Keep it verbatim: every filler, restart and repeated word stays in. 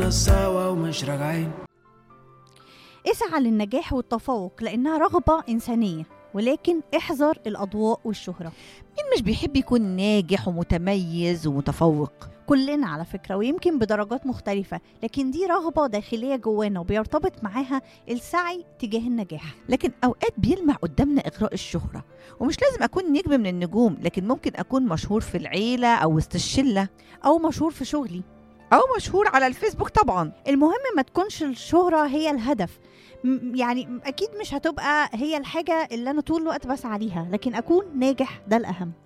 كنا سوا ومش راجعين. اسعى للنجاح والتفوق لأنها رغبة إنسانية، ولكن احذر الأضواء والشهرة. مين مش بيحب يكون ناجح ومتميز ومتفوق؟ كلنا على فكرة، ويمكن بدرجات مختلفة، لكن دي رغبة داخلية جوانا وبيرتبط معاها السعي تجاه النجاح. لكن أوقات بيلمع قدامنا إغراء الشهرة، ومش لازم أكون نجم من النجوم، لكن ممكن أكون مشهور في العيلة أو وسط الشلة، أو مشهور في شغلي، أو مشهور على الفيسبوك. طبعا المهم ما تكونش الشهرة هي الهدف. م- يعني أكيد مش هتبقى هي الحاجة اللي أنا طول الوقت بسعى ليها، لكن أكون ناجح ده الأهم.